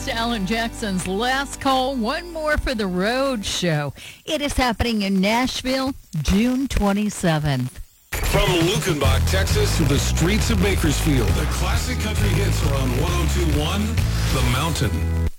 to Alan Jackson's Last Call. One more for the road show. It is happening in Nashville, June 27th. From Lukenbach, Texas, to the streets of Bakersfield, the classic country hits are on 102.1 The Mountain.